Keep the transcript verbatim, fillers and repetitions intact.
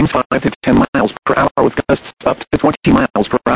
five to ten miles per hour with gusts up to twenty miles per